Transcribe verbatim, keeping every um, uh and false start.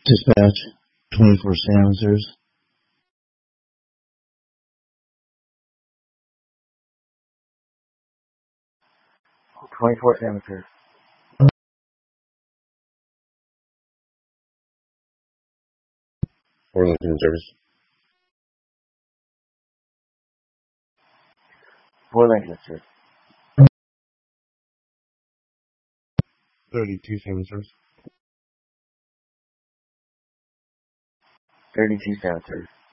Dispatch, twenty-four silencers. twenty-four silencers. four Lincoln service. four Lincoln service. thirty-two silencers. thirty-two silencers.